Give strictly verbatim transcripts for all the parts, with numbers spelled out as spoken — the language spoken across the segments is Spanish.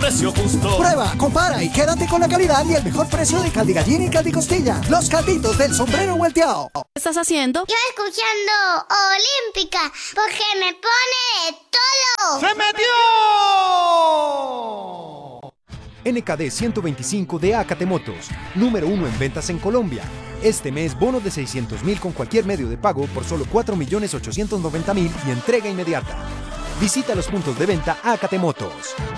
precio justo. Prueba, compara y quédate con la calidad y el mejor precio de caldi gallina y caldi costilla. Los calditos del sombrero volteado. ¿Qué estás haciendo? Yo escuchando Olímpica, porque me pone todo. ¡Se metió! N K D ciento veinticinco de Acate Motos, número uno en ventas en Colombia. Este mes, bonos de seiscientos mil con cualquier medio de pago por solo cuatro millones ochocientos noventa mil y entrega inmediata. Visita los puntos de venta Acate Motos.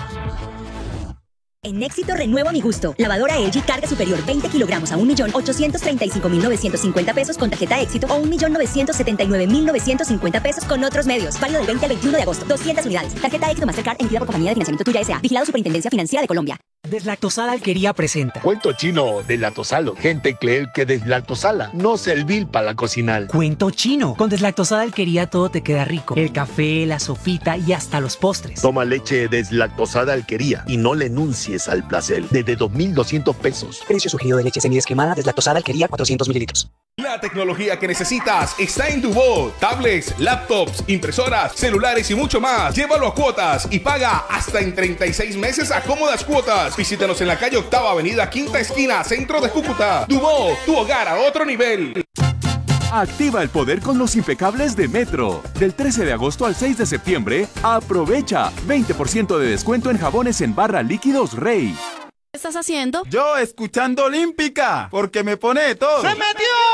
En Éxito renuevo mi gusto. Lavadora L G carga superior veinte kilogramos a un millón ochocientos treinta y cinco mil novecientos cincuenta pesos con tarjeta Éxito o un millón novecientos setenta y nueve mil novecientos cincuenta pesos con otros medios. Válido del veinte al veintiuno de agosto. doscientas unidades. Tarjeta Éxito Mastercard emitida por Compañía de Financiamiento Tuya S A. Vigilado Superintendencia Financiera de Colombia. Deslactosada Alquería presenta Cuento chino deslactosalo. Gente cree que deslactosala no servir para cocinar. Cuento chino. Con Deslactosada Alquería todo te queda rico. El café, la sopita y hasta los postres. Toma leche deslactosada Alquería y no le enuncies al placer. Desde dos mil doscientos pesos. Precio sugerido de leche semidescremada Deslactosada Alquería cuatrocientos mililitros. La tecnología que necesitas está en Dubó. Tablets, laptops, impresoras, celulares y mucho más. Llévalo a cuotas y paga hasta en treinta y seis meses a cómodas cuotas. Visítanos en la calle Octava Avenida, Quinta Esquina, Centro de Cúcuta. Dubó, tu hogar a otro nivel. Activa el poder con los impecables de Metro. Del trece de agosto al seis de septiembre, aprovecha veinte por ciento de descuento en jabones en barra líquidos Rey. ¿Qué estás haciendo? Yo escuchando Olímpica, porque me pone todo. ¡Se metió!